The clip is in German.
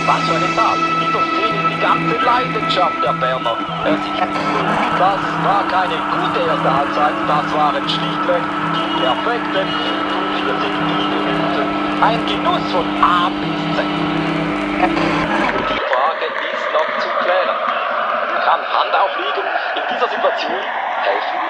Was für eine Tat! In dieser Szene die ganze Leidenschaft der Berner. Das war keine gute erste Halbzeit, das waren schlichtweg die perfekten 45 Minuten. Ein Genuss von A bis Z. Die Frage ist noch zu klären. Kann Hand auflegen in dieser Situation helfen?